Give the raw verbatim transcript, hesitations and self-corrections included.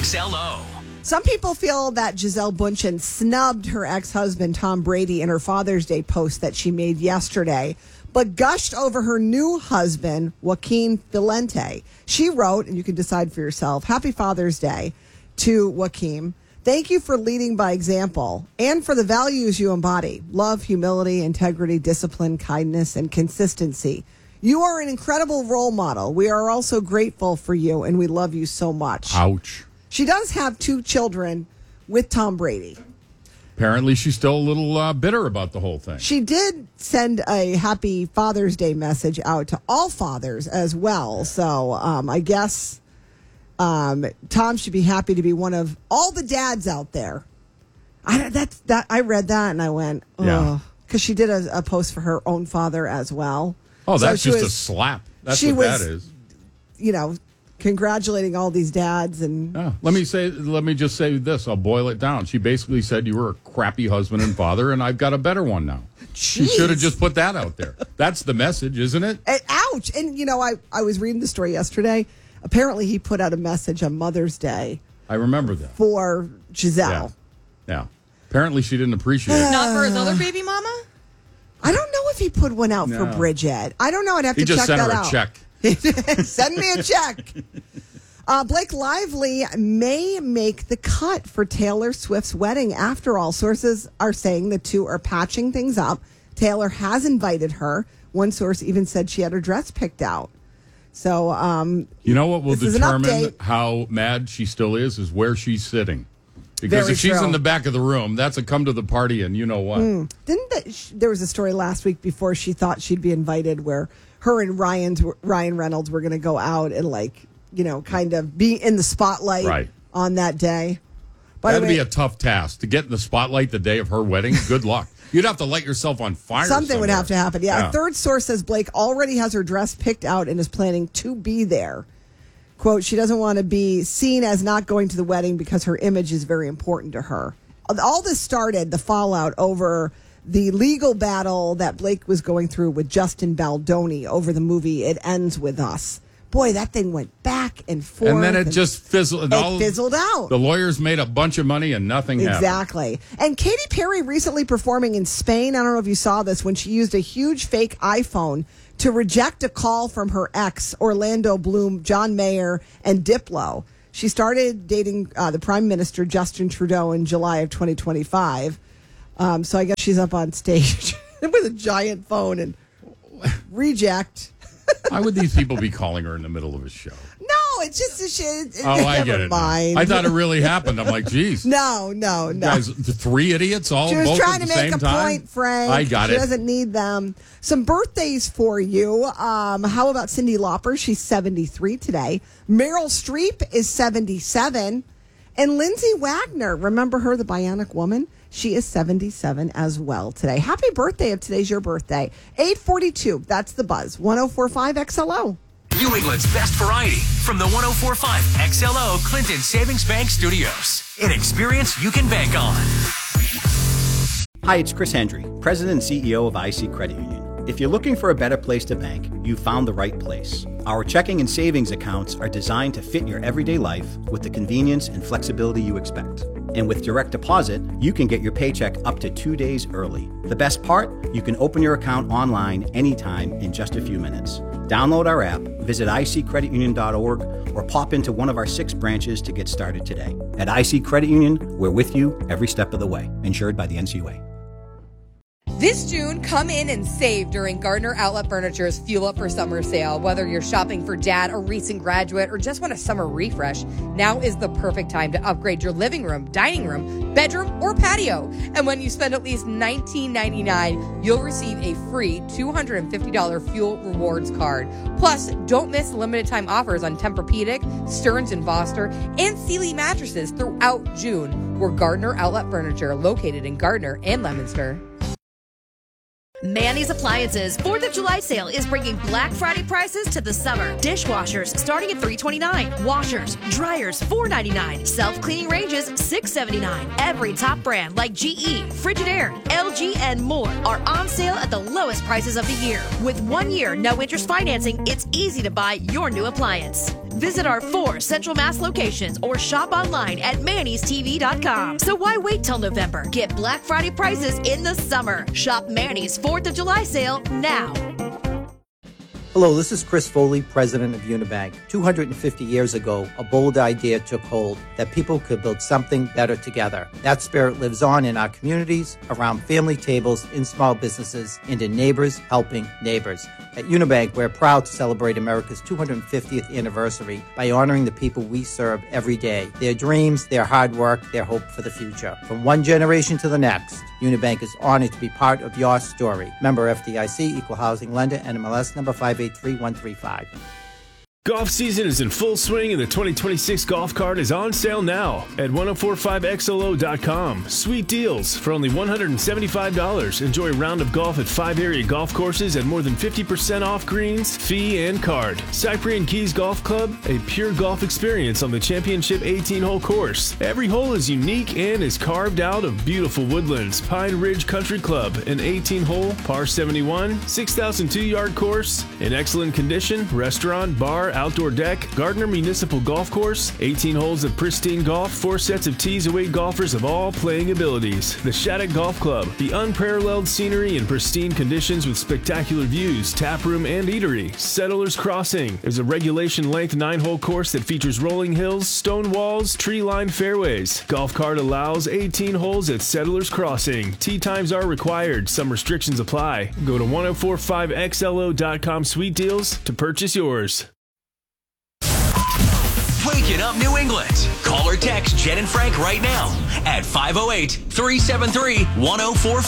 X L O. Some people feel that Gisele Bündchen snubbed her ex-husband Tom Brady in her Father's Day post that she made yesterday, but gushed over her new husband, Joaquin Valente. She wrote, and you can decide for yourself, Happy Father's Day to Joaquin. Thank you for leading by example and for the values you embody. Love, humility, integrity, discipline, kindness, and consistency. You are an incredible role model. We are also grateful for you, and we love you so much. Ouch. She does have two children with Tom Brady. Apparently, she's still a little uh, bitter about the whole thing. She did send a happy Father's Day message out to all fathers as well. So um, I guess um, Tom should be happy to be one of all the dads out there. I, that's, that, I read that and I went, oh. Yeah. Because she did a, a post for her own father as well. Oh, that's so just was, a slap. That's she what was, that is. You know, congratulating all these dads and yeah. let me say let me just say this, I'll boil it down. She basically said you were a crappy husband and father and I've got a better one now. Jeez. She should have just put that out there. That's the message, isn't it? And, ouch. And you know, I, I was reading the story yesterday. Apparently he put out a message on Mother's Day. I remember that. For Gisele. Yeah. yeah. Apparently she didn't appreciate it. Not for his other baby mama? I don't know if he put one out no. for Bridget. I don't know. I'd have he to check that out. He just sent her a check. Send me a check. Uh, Blake Lively may make the cut for Taylor Swift's wedding. After all, sources are saying the two are patching things up. Taylor has invited her. One source even said she had her dress picked out. So, um, you know what will determine update. how mad she still is, is where she's sitting. Because Very if she's true. in the back of the room, that's a come to the party and you know what. Mm. Didn't the, sh- there was a story last week before she thought she'd be invited where her and Ryan's, Ryan Reynolds were going to go out and like, you know, kind of be in the spotlight right. on that day. By That'd the way, be a tough task to get in the spotlight the day of her wedding. Good luck. You'd have to light yourself on fire. Something somewhere. would have to happen. Yeah, yeah. A third source says Blake already has her dress picked out and is planning to be there. Quote, she doesn't want to be seen as not going to the wedding because her image is very important to her. All this started, the fallout over the legal battle that Blake was going through with Justin Baldoni over the movie It Ends With Us. Boy, that thing went back and forth. And then it and just fizzled. It all, fizzled out. The lawyers made a bunch of money and nothing exactly. happened. Exactly. And Katy Perry recently performing in Spain. I don't know if you saw this when she used a huge fake iPhone to reject a call from her ex, Orlando Bloom, John Mayer, and Diplo. She started dating uh, the Prime Minister, Justin Trudeau, in July of twenty twenty-five. Um, so I guess she's up on stage with a giant phone and reject. Why would these people be calling her in the middle of a show? No, it's just a shit. Oh, I get it. Mind. I thought it really happened. I'm like, geez. No, no, no. Guys, the three idiots all She was both trying at to the make same a time? point, Frank. I got she it. She doesn't need them. Some birthdays for you. Um, how about Cyndi Lauper? She's seventy-three today. Meryl Streep is seventy-seven. And Lindsay Wagner, remember her, the Bionic Woman? She is seventy-seven as well today. Happy birthday if today's your birthday. eight forty-two, that's the buzz. one oh four point five X L O. New England's best variety from the one oh four point five X L O Clinton Savings Bank Studios. An experience you can bank on. Hi, it's Chris Hendry, President and C E O of I C Credit Union. If you're looking for a better place to bank, you found the right place. Our checking and savings accounts are designed to fit your everyday life with the convenience and flexibility you expect. And with direct deposit, you can get your paycheck up to two days early. The best part? You can open your account online anytime in just a few minutes. Download our app, visit I C credit union dot org, or pop into one of our six branches to get started today. At I C Credit Union, we're with you every step of the way. Insured by the N C U A. This June, come in and save during Gardner Outlet Furniture's Fuel Up for Summer sale. Whether you're shopping for dad, a recent graduate, or just want a summer refresh, now is the perfect time to upgrade your living room, dining room, bedroom, or patio. And when you spend at least nineteen ninety-nine dollars, you'll receive a free two hundred fifty dollars Fuel Rewards card. Plus, don't miss limited time offers on Tempur-Pedic, Stearns and Foster, and Sealy mattresses throughout June. We're Gardner Outlet Furniture, located in Gardner and Leominster. Manny's Appliances fourth of July sale is bringing Black Friday prices to the summer. Dishwashers starting at three twenty-nine. Washers, dryers four ninety-nine. Self-cleaning ranges six seventy-nine. Every top brand like G E, Frigidaire, L G, and more are on sale at the lowest prices of the year. With one year no interest financing, it's easy to buy your new appliance. Visit our four Central Mass locations or shop online at manny's t v dot com. So why wait till November? Get Black Friday prices in the summer. Shop Manny's fourth of July sale now. Hello, this is Chris Foley, president of Unibank. two hundred fifty years ago, a bold idea took hold that people could build something better together. That spirit lives on in our communities, around family tables, in small businesses, and in neighbors helping neighbors. At Unibank, we're proud to celebrate America's two hundred fiftieth anniversary by honoring the people we serve every day, their dreams, their hard work, their hope for the future. From one generation to the next, Unibank is honored to be part of your story. Member F D I C, Equal Housing Lender, N M L S number five eight three one three five. Golf season is in full swing and the twenty twenty-six golf cart is on sale now at ten forty-five X L O dot com. Sweet deals for only one hundred seventy-five dollars. Enjoy a round of golf at five area golf courses at more than fifty percent off greens, fee, and card. Cyprian Keys Golf Club, a pure golf experience on the championship eighteen-hole course. Every hole is unique and is carved out of beautiful woodlands. Pine Ridge Country Club, an eighteen-hole, par seventy-one, six thousand two yard course, in excellent condition, restaurant, bar, outdoor deck. Gardner Municipal Golf Course, eighteen holes of pristine golf, four sets of tees await golfers of all playing abilities. The Shattuck Golf Club, the unparalleled scenery in pristine conditions with spectacular views, tap room, and eatery. Settlers Crossing is a regulation length nine-hole course that features rolling hills, stone walls, tree-lined fairways. Golf cart allows eighteen holes at Settlers Crossing. Tee times are required. Some restrictions apply. Go to ten forty-five X L O dot com Sweet Deals to purchase yours. Waking up New England. Call or text Jen and Frank right now at five oh eight, three seven three, one oh four five.